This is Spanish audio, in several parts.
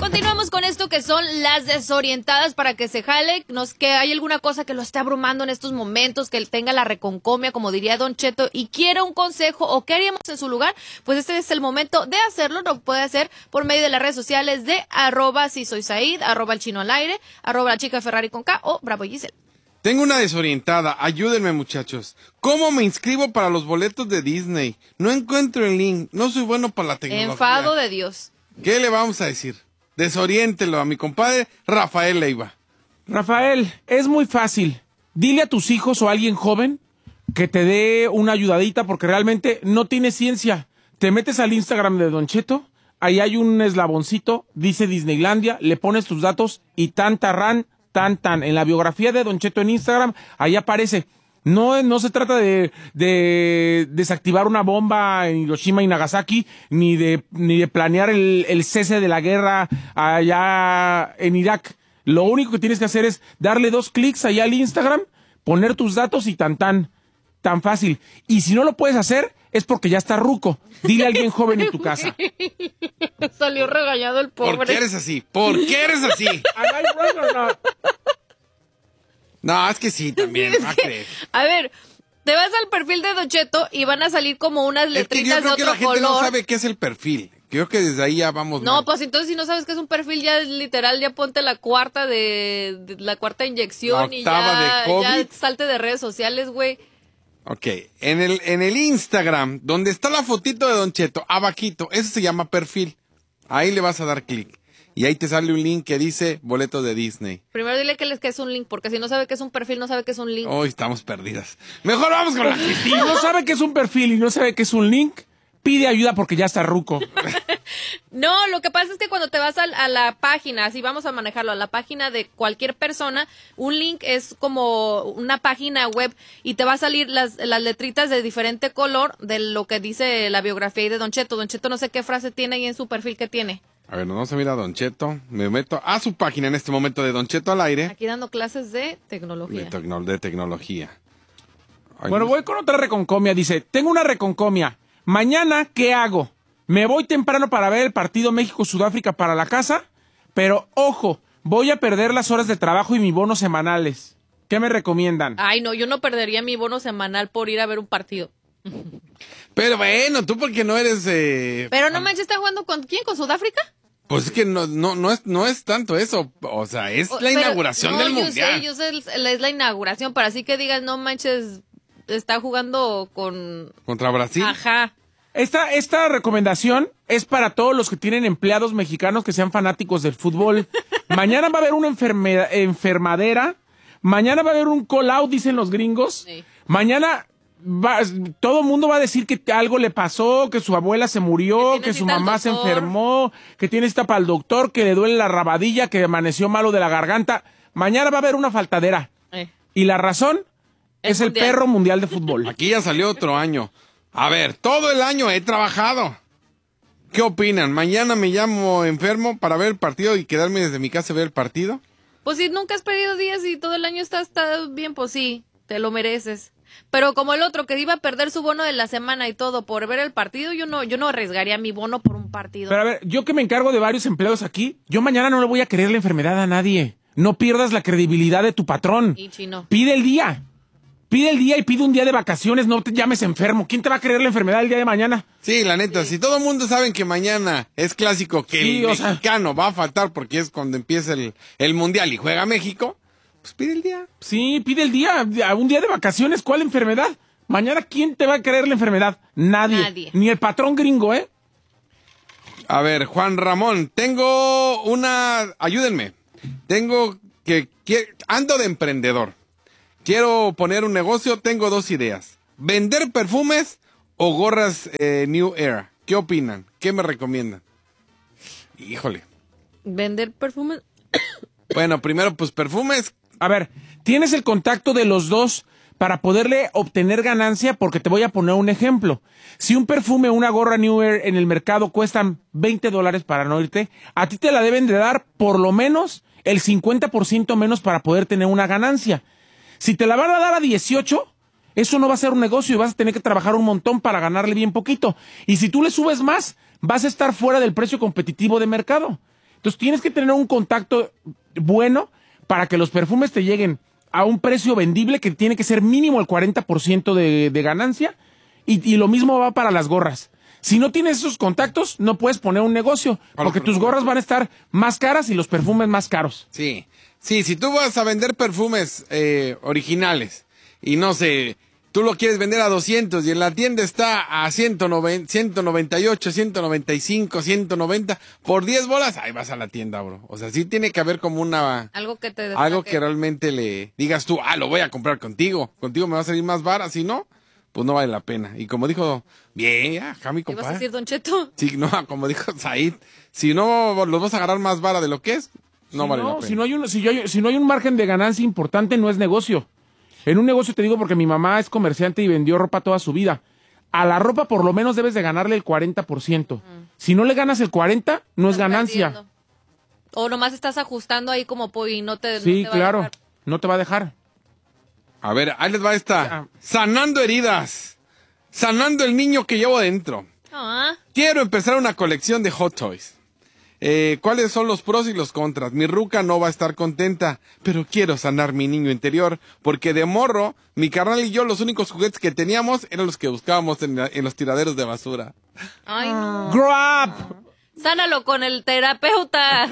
Continuamos con esto que son las desorientadas para que se jale, que hay alguna cosa que lo esté abrumando en estos momentos, que él tenga la reconcomia, como diría Don Cheto, y quiera un consejo o qué haríamos en su lugar, pues este es el momento de hacerlo. Lo puede hacer por medio de las redes sociales de @sisoysaid, @elchinoalaire, @lachicaferrari con K o Bravo Giselle. Tengo una desorientada, ayúdenme muchachos. ¿Cómo me inscribo para los boletos de Disney? No encuentro el link, no soy bueno para la tecnología. Enfado de Dios. ¿Qué le vamos a decir? Desoriéntelo a mi compadre Rafael Leiva. Rafael, es muy fácil. Dile a tus hijos o a alguien joven que te dé una ayudadita porque realmente no tiene ciencia. Te metes al Instagram de Don Cheto, ahí hay un eslaboncito, dice Disneylandia, le pones tus datos y tan. En la biografía de Don Cheto en Instagram, ahí aparece. No se trata de desactivar una bomba en Hiroshima y Nagasaki, ni de planear el cese de la guerra allá en Irak. Lo único que tienes que hacer es darle 2 clics allá al Instagram, poner tus datos y tan fácil. Y si no lo puedes hacer, es porque ya está ruco. Dile a alguien joven en tu casa. Salió regañado el pobre. ¿Por qué eres así? ¿Por qué eres así? No, es que sí, también. A ver, te vas al perfil de Don Cheto y van a salir como unas letritas de otro color. Yo creo que la gente no sabe qué es el perfil. Creo que desde ahí ya vamos No, mal. pues entonces si no sabes qué es un perfil, ya literal, ya ponte la cuarta la cuarta inyección y ya salte de redes sociales, güey. Ok, en el Instagram, donde está la fotito de Don Cheto, abajito, eso se llama perfil. Ahí le vas a dar clic. Y ahí te sale un link que dice boletos de Disney. Primero dile que es un link, porque si no sabe que es un perfil, no sabe que es un link. Hoy estamos perdidas. Mejor vamos con la Si no sabe que es un perfil y no sabe que es un link, pide ayuda porque ya está ruco. No, lo que pasa es que cuando te vas a la página, así vamos a manejarlo, a la página de cualquier persona, un link es como una página web y te va a salir las letritas de diferente color de lo que dice la biografía ahí de Don Cheto. Don Cheto no sé qué frase tiene ahí en su perfil que tiene. A ver, no se mira Don Cheto. Me meto a su página en este momento de Don Cheto al aire. Aquí dando clases de tecnología. De tecnología. Ay, bueno, voy con otra reconcomia. Dice, tengo una reconcomia. Mañana, ¿qué hago? Me voy temprano para ver el partido México-Sudáfrica para la casa, pero ojo, voy a perder las horas de trabajo y mis bonos semanales. ¿Qué me recomiendan? Ay, no, yo no perdería mi bono semanal por ir a ver un partido. Pero bueno, tú porque no eres... Pero no manches, ¿está jugando con quién? ¿Con Sudáfrica? Pues es que no es tanto eso, o sea, es la inauguración del Mundial. Yo sé, es la inauguración, pero así que digas, no manches, está jugando con... ¿Contra Brasil? Ajá. Esta recomendación es para todos los que tienen empleados mexicanos que sean fanáticos del fútbol. Mañana va a haber una enfermadera, mañana va a haber un call out, dicen los gringos. Sí. Mañana... todo el mundo va a decir que algo le pasó, que su abuela se murió, que su mamá se enfermó, que tiene cita para el doctor, que le duele la rabadilla, que amaneció malo de la garganta. Mañana va a haber una faltadera. Y la razón es el perro mundial de fútbol. Aquí ya salió otro año. A ver, todo el año he trabajado. ¿Qué opinan? ¿Mañana me llamo enfermo para ver el partido y quedarme desde mi casa a ver el partido? Pues si nunca has pedido días y todo el año está bien, pues sí, te lo mereces. Pero como el otro que iba a perder su bono de la semana y todo por ver el partido, yo no arriesgaría mi bono por un partido. Pero a ver, yo que me encargo de varios empleados aquí, yo mañana no le voy a querer la enfermedad a nadie. No pierdas la credibilidad de tu patrón. Y chino. Pide el día y pide un día de vacaciones, no te llames enfermo. ¿Quién te va a creer la enfermedad el día de mañana? Sí, la neta, si todo el mundo sabe que mañana es clásico, que sí, el mexicano va a faltar porque es cuando empieza el Mundial y juega México, pues pide el día. Sí, pide el día, un día de vacaciones. ¿Cuál enfermedad? Mañana, ¿quién te va a creer la enfermedad? Nadie. Ni el patrón gringo, ¿eh? A ver, Juan Ramón, tengo una... Ayúdenme. Ando de emprendedor. Quiero poner un negocio, tengo 2 ideas. ¿Vender perfumes o gorras New Era? ¿Qué opinan? ¿Qué me recomiendan? Híjole. ¿Vender perfumes? Bueno, primero, pues perfumes. A ver, tienes el contacto de los dos para poderle obtener ganancia, porque te voy a poner un ejemplo. Si un perfume o una gorra New Era en el mercado cuestan $20 para no irte, a ti te la deben de dar por lo menos el 50% menos para poder tener una ganancia. Si te la van a dar a 18, eso no va a ser un negocio y vas a tener que trabajar un montón para ganarle bien poquito. Y si tú le subes más, vas a estar fuera del precio competitivo de mercado. Entonces tienes que tener un contacto bueno para que los perfumes te lleguen a un precio vendible que tiene que ser mínimo el 40% de ganancia y lo mismo va para las gorras. Si no tienes esos contactos, no puedes poner un negocio porque tus gorras van a estar más caras y los perfumes más caros. Sí, si tú vas a vender perfumes originales y no sé, tú lo quieres vender a 200 y en la tienda está a 190, 198, 195, 190, por 10 bolas, ahí vas a la tienda, bro. O sea, sí tiene que haber como algo que te algo destaque. que realmente le digas tú, lo voy a comprar contigo me va a salir más barato, si no, pues no vale la pena. Y como dijo, bien, acá mi ¿Qué vas a compadre. decir, Don Cheto? Sí, no, como dijo Said, si no los vas a agarrar más vara de lo que es, no vale la pena. Si no hay un margen de ganancia importante, no es negocio. En un negocio te digo porque mi mamá es comerciante y vendió ropa toda su vida. A la ropa por lo menos debes de ganarle el 40%. Si no le ganas el 40%, no es Estás ganancia. perdiendo. O nomás estás ajustando ahí como y no te Sí, no te va a claro, dejar. no te va a dejar. A ver, ahí les va esta. Sanando heridas. Sanando el niño que llevo dentro. Ah, Quiero empezar una colección de Hot Toys. ¿Cuáles son los pros y los contras? Mi ruca no va a estar contenta, pero quiero sanar mi niño interior, porque de morro, mi carnal y yo los únicos juguetes que teníamos eran los que buscábamos en los tiraderos de basura. ay, no. Grow up. Sánalo con el terapeuta.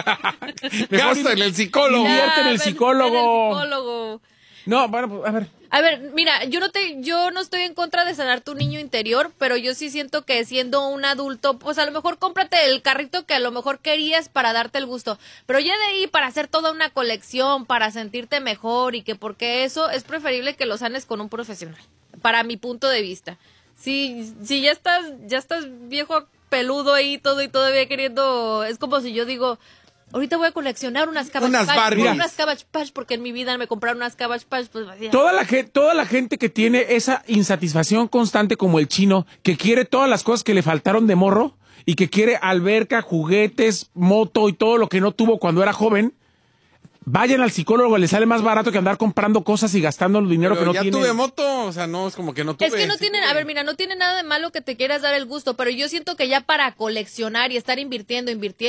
Gasta en el psicólogo. Invierte en el ven psicólogo. el psicólogo. No, bueno, pues, a ver. A ver, mira, yo no estoy en contra de sanar tu niño interior, pero yo sí siento que siendo un adulto, pues a lo mejor cómprate el carrito que a lo mejor querías para darte el gusto, pero ya de ahí para hacer toda una colección, para sentirte mejor y que porque eso es preferible que lo sanes con un profesional, para mi punto de vista. Si ya estás viejo peludo ahí todo y todavía queriendo, es como si yo digo, ahorita voy a coleccionar unas Cabbage Patch, Barbies. unas Cabbage Patch, porque en mi vida me compraron unas Cabbage Patch, pues ya. Toda la gente que tiene esa insatisfacción constante como el chino, que quiere todas las cosas que le faltaron de morro y que quiere alberca, juguetes, moto y todo lo que no tuvo cuando era joven, vayan al psicólogo, le sale más barato que andar comprando cosas y gastando el dinero Pero que no ya tiene. tuve moto, o sea, no es como que no tuve. Es que no sí tienen, tuve. a ver, mira, no tiene nada de malo que te quieras dar el gusto, pero yo siento que ya para coleccionar y estar invirtiendo,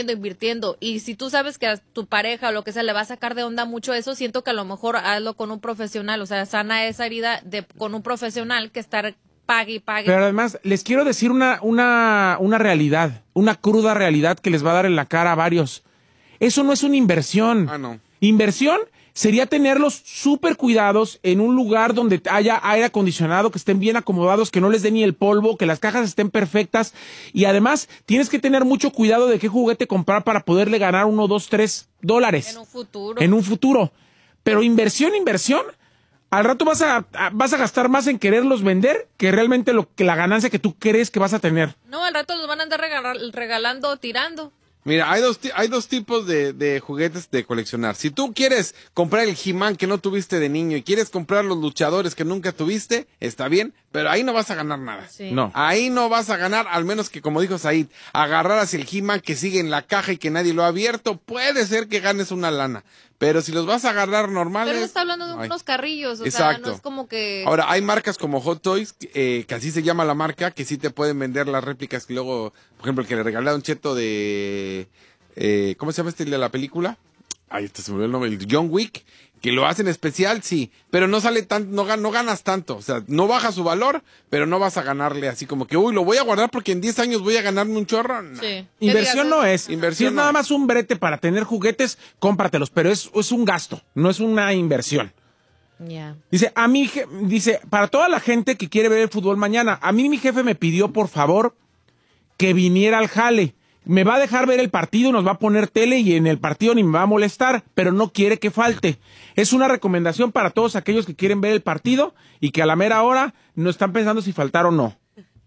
y si tú sabes que a tu pareja o lo que sea le va a sacar de onda mucho eso, siento que a lo mejor hazlo con un profesional, o sea, sana esa herida con un profesional que estar pague y pague. Pero además, les quiero decir una realidad, una cruda realidad que les va a dar en la cara a varios. Eso no es una inversión. No. Inversión sería tenerlos súper cuidados en un lugar donde haya aire acondicionado, que estén bien acomodados, que no les dé ni el polvo, que las cajas estén perfectas. Y además, tienes que tener mucho cuidado de qué juguete comprar para poderle ganar $1, $2, $3. En un futuro. En un futuro. Pero inversión, al rato vas a gastar más en quererlos vender que realmente la ganancia que tú crees que vas a tener. No, al rato los van a andar regalando o tirando. Mira, hay dos tipos de juguetes de coleccionar. Si tú quieres comprar el He-Man que no tuviste de niño y quieres comprar los luchadores que nunca tuviste, está bien, pero ahí no vas a ganar nada. Sí. No. Ahí no vas a ganar, al menos que, como dijo Said, agarraras el He-Man que sigue en la caja y que nadie lo ha abierto, puede ser que ganes una lana. Pero si los vas a agarrar normales... Pero está hablando de ay. unos carrillos, o Exacto. sea, no es como que... Ahora, hay marcas como Hot Toys, que así se llama la marca, que sí te pueden vender las réplicas que luego, por ejemplo, el que le regalé a un cheto de... ¿cómo se llama este de la película? Ay, se me olvidó el nombre, el John Wick, que lo hacen especial, sí, pero no sale tan, no ganas tanto, o sea, no baja su valor, pero no vas a ganarle así como que, uy, lo voy a guardar porque en 10 años voy a ganarme un chorro. No. Sí. Inversión no es. Inversión Si es no nada es. más un brete para tener juguetes, cómpratelos, pero es un gasto, no es una inversión. Ya. Dice, para toda la gente que quiere ver el fútbol mañana, a mí mi jefe me pidió, por favor, que viniera al jale. Me va a dejar ver el partido, nos va a poner tele y en el partido ni me va a molestar, pero no quiere que falte. Es una recomendación para todos aquellos que quieren ver el partido y que a la mera hora no están pensando si faltar o no.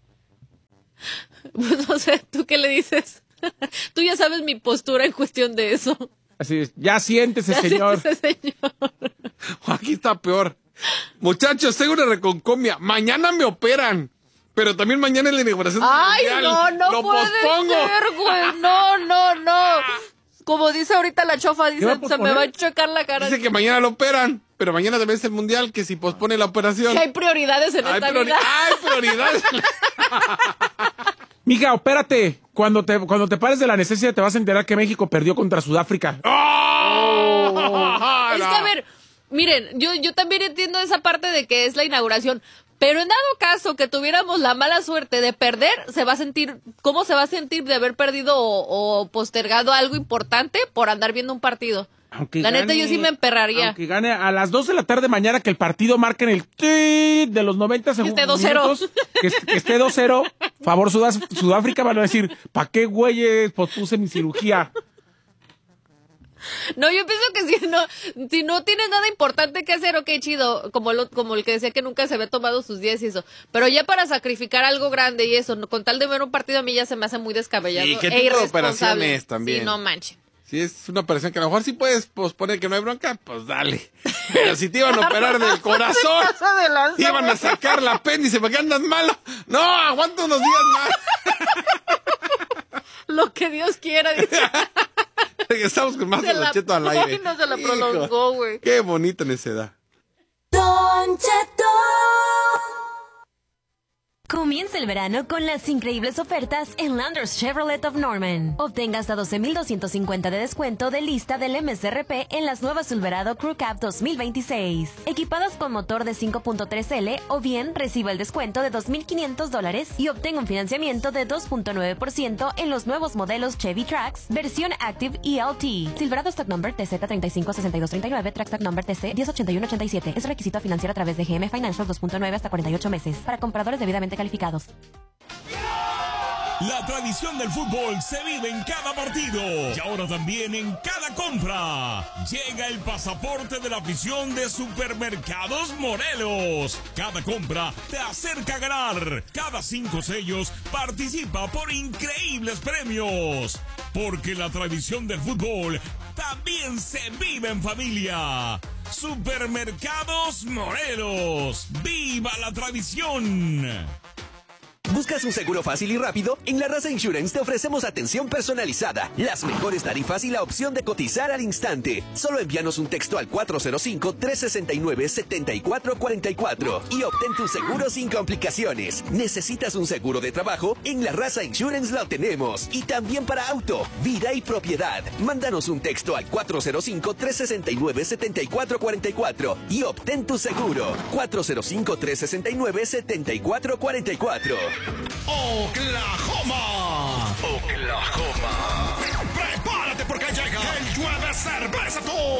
Pues no sé, ¿tú qué le dices? Tú ya sabes mi postura en cuestión de eso. Así es, ya siéntese, señor. Siéntese, señor. Aquí está peor. Muchachos, tengo una reconcomia. Mañana me operan. Pero también mañana es la inauguración del Ay, mundial. no Lo puede pospongo. ser, güey. No. Como dice ahorita la chofa, dice, va a se posponer? me va a chocar la cara. Dice que mañana lo operan. Pero mañana también es el mundial, que si pospone la operación. Que hay prioridades en esta vida. Hay prioridades. Mija, opérate. Cuando te pares de la necesidad te vas a enterar que México perdió contra Sudáfrica. Es que, a ver, miren, yo también entiendo esa parte de que es la inauguración, pero en dado caso que tuviéramos la mala suerte de perder, ¿cómo se va a sentir de haber perdido o postergado algo importante por andar viendo un partido? Neta, yo sí me emperraría. Aunque gane a las 2 de la tarde mañana, que el partido marque en el tit de los 90 segundos. Que esté 2-0. Que esté 2-0. Favor, Sudáfrica van a decir, ¿pa' qué güeyes pospuse mi cirugía? No, yo pienso que si no tienes nada importante que hacer, ok, chido, como el que decía que nunca se había tomado sus días y eso, pero ya para sacrificar algo grande y eso, con tal de ver un partido a mí ya se me hace muy descabellado ¿Y qué e tipo de irresponsable. operaciones también? Sí, no manchen. Si es una operación que a lo mejor sí puedes posponer, que no hay bronca, pues dale. Pero si te iban a operar del corazón, te iban a sacar la apéndice porque andas malo. No, aguanta unos días más. Lo que Dios quiera, dice. Regresamos con más de Don Cheto al aire. Ay, no se la prolongó, güey. Qué bonita necedad. Don Cheto. Comienza el verano con las increíbles ofertas en Landers Chevrolet of Norman. Obtenga hasta $12,250 de descuento de lista del MSRP en las nuevas Silverado Crew Cab 2026. Equipadas con motor de 5.3L o bien reciba el descuento de $2,500 y obtenga un financiamiento de 2.9% en los nuevos modelos Chevy Trax, versión Active ELT. Silverado Stock Number TZ356239, Track Stock Number TC 108187. Es requisito financiar a través de GM Financial 2.9 hasta 48 meses. Para compradores debidamente calificados. La tradición del fútbol se vive en cada partido y ahora también en cada compra. Llega el pasaporte de la afición de Supermercados Morelos. Cada compra te acerca a ganar. Cada 5 sellos participa por increíbles premios. Porque la tradición del fútbol también se vive en familia. Supermercados Morelos. ¡Viva la tradición! ¿Buscas un seguro fácil y rápido? En La Raza Insurance te ofrecemos atención personalizada, las mejores tarifas y la opción de cotizar al instante. Solo envíanos un texto al 405-369-7444 y obtén tu seguro sin complicaciones. ¿Necesitas un seguro de trabajo? En La Raza Insurance lo tenemos. Y también para auto, vida y propiedad. Mándanos un texto al 405-369-7444 y obtén tu seguro. 405-369-7444. ¡Oklahoma! ¡Oklahoma! ¡Prepárate porque llega el Llueve Cerveza Tour!